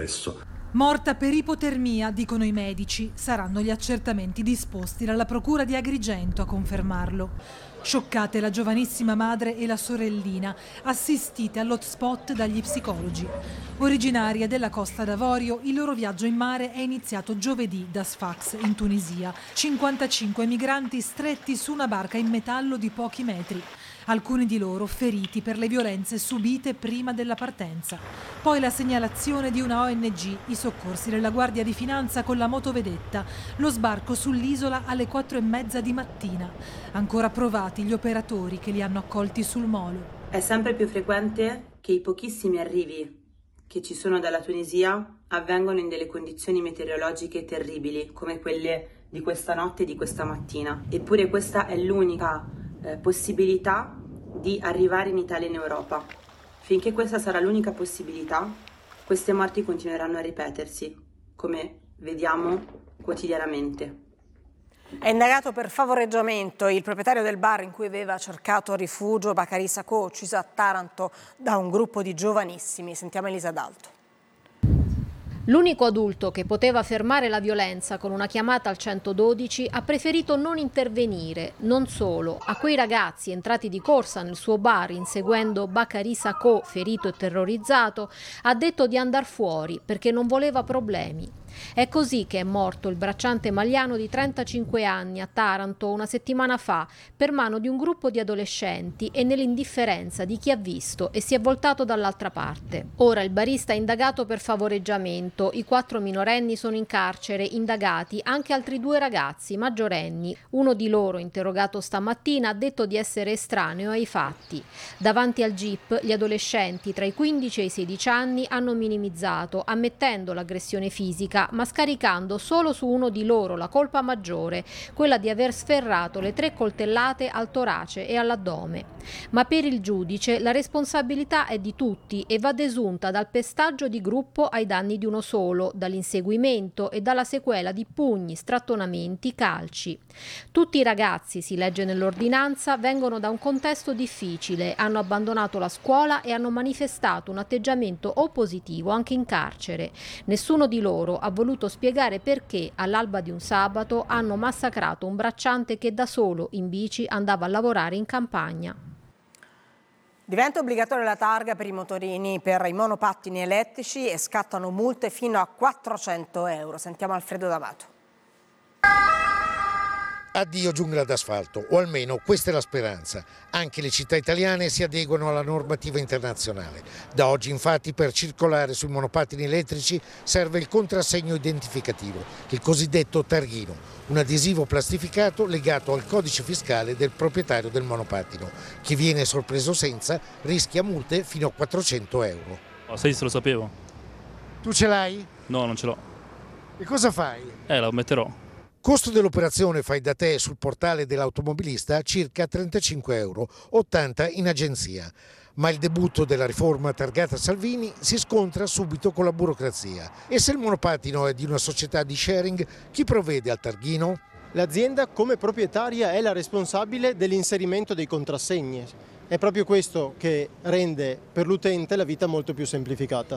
successo. Morta per ipotermia, dicono i medici. Saranno gli accertamenti disposti dalla procura di Agrigento a confermarlo. Scioccate la giovanissima madre e la sorellina, assistite all'hotspot dagli psicologi. Originarie della Costa d'Avorio, il loro viaggio in mare è iniziato giovedì da Sfax, in Tunisia. 55 migranti stretti su una barca in metallo di pochi metri. Alcuni di loro feriti per le violenze subite prima della partenza. Poi la segnalazione di una ONG, i soccorsi della Guardia di Finanza con la motovedetta, lo sbarco sull'isola alle 4:30 di mattina. Ancora provati gli operatori che li hanno accolti sul molo. È sempre più frequente che i pochissimi arrivi che ci sono dalla Tunisia avvengono in delle condizioni meteorologiche terribili, come quelle di questa notte e di questa mattina. Eppure questa è l'unica possibilità di arrivare in Italia e in Europa. Finché questa sarà l'unica possibilità, queste morti continueranno a ripetersi, come vediamo quotidianamente. È indagato per favoreggiamento il proprietario del bar in cui aveva cercato rifugio Bacari Sacco, ucciso a Taranto da un gruppo di giovanissimi. Sentiamo Elisa D'Alto. L'unico adulto che poteva fermare la violenza con una chiamata al 112 ha preferito non intervenire. Non solo, a quei ragazzi entrati di corsa nel suo bar inseguendo Bacari Sacco, ferito e terrorizzato, ha detto di andar fuori perché non voleva problemi. È così che è morto il bracciante maliano di 35 anni a Taranto una settimana fa per mano di un gruppo di adolescenti e nell'indifferenza di chi ha visto e si è voltato dall'altra parte. Ora il barista è indagato per favoreggiamento, i 4 minorenni sono in carcere, indagati anche altri 2 ragazzi maggiorenni. Uno di loro, interrogato stamattina, ha detto di essere estraneo ai fatti. Davanti al GIP gli adolescenti tra i 15 e i 16 anni hanno minimizzato, ammettendo l'aggressione fisica, ma scaricando solo su uno di loro la colpa maggiore, quella di aver sferrato le 3 coltellate al torace e all'addome. Ma per il giudice la responsabilità è di tutti e va desunta dal pestaggio di gruppo ai danni di uno solo, dall'inseguimento e dalla sequela di pugni, strattonamenti, calci. Tutti i ragazzi, si legge nell'ordinanza, vengono da un contesto difficile, hanno abbandonato la scuola e hanno manifestato un atteggiamento oppositivo anche in carcere. Nessuno di loro ha voluto spiegare perché all'alba di un sabato hanno massacrato un bracciante che da solo in bici andava a lavorare in campagna. Diventa obbligatoria la targa per i motorini, per i monopattini elettrici e scattano multe fino a 400 euro. Sentiamo Alfredo D'Amato. Addio giungla d'asfalto, o almeno questa è la speranza. Anche le città italiane si adeguano alla normativa internazionale. Da oggi infatti per circolare sui monopattini elettrici serve il contrassegno identificativo, il cosiddetto targhino, un adesivo plastificato legato al codice fiscale del proprietario del monopattino. Chi viene sorpreso senza rischia multe fino a 400 euro. Se lo sapevo. Tu ce l'hai? No, non ce l'ho. E cosa fai? La metterò. Costo dell'operazione fai da te sul portale dell'automobilista circa 35 euro, 80 in agenzia. Ma il debutto della riforma targata Salvini si scontra subito con la burocrazia. E se il monopattino è di una società di sharing, chi provvede al targhino? L'azienda come proprietaria è la responsabile dell'inserimento dei contrassegni. È proprio questo che rende per l'utente la vita molto più semplificata.